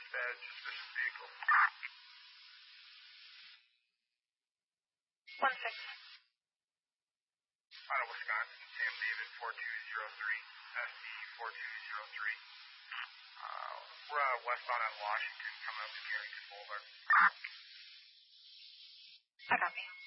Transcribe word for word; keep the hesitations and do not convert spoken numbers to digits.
dispatch suspicious vehicle. One six. Out of Wisconsin, Sam David, four two zero three, S D four two zero three. Uh, we're uh, westbound on Washington, coming up to Carrington Boulevard. I copy.